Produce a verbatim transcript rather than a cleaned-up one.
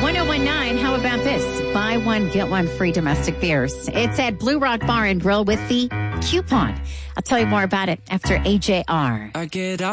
ten, how about this? Buy one, get one free domestic beers. It's at Blue Rock Bar and Grill with the coupon. I'll tell you more about it after A J R. I get up.